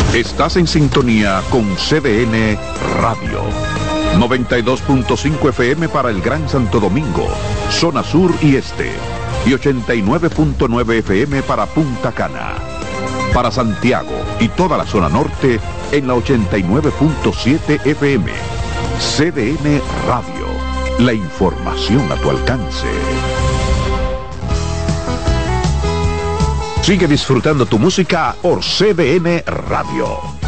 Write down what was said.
Estás en sintonía con CDN Radio. 92.5 FM para el Gran Santo Domingo, zona sur y este. Y 89.9 FM para Punta Cana. Para Santiago y toda la zona norte en la 89.7 FM. CDN Radio. La información a tu alcance. Sigue disfrutando tu música por CDN Radio.